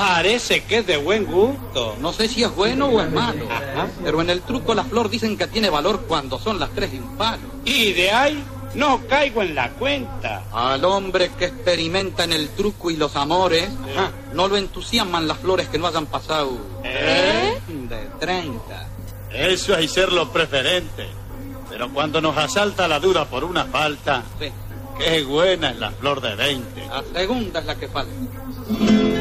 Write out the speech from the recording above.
Parece que es de buen gusto. No sé si es bueno o es malo. Ajá. Pero en el truco la flor dicen que tiene valor cuando son las 3 impares. Y de ahí no caigo en la cuenta. Al hombre que experimenta en el truco y los amores, Ajá. no lo entusiasman las flores que no hayan pasado de 30. Eso hay ser lo preferente. Pero cuando nos asalta la duda por una falta, Sí. qué buena es la flor de 20. La segunda es la que falta.